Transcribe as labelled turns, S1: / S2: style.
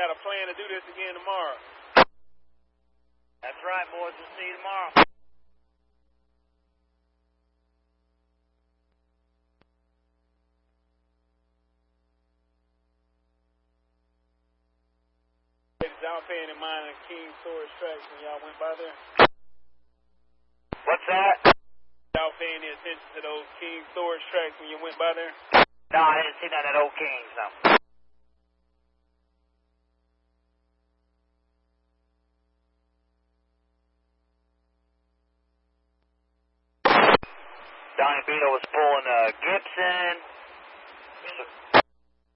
S1: Got a plan to do this again tomorrow.
S2: That's right, boys. We'll see you tomorrow.
S1: Y'all paying in mind the King Storage tracks when y'all went by there?
S2: What's that?
S1: Y'all paying any attention to those King Storage tracks when you went by there?
S2: No, I didn't see none of that old Kings, no. Donnie Beetle was pulling Gibson.